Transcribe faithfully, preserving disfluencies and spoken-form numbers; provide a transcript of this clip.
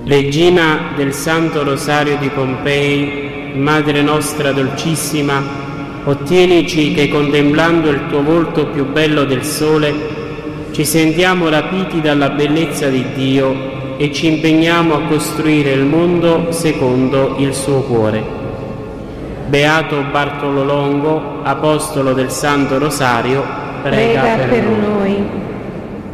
Regina del Santo Rosario di Pompei, Madre nostra dolcissima, ottienici che contemplando il tuo volto più bello del sole ci sentiamo rapiti dalla bellezza di Dio e ci impegniamo a costruire il mondo secondo il suo cuore. Beato Bartolo Longo, apostolo del Santo Rosario, prega, prega per, per noi. noi.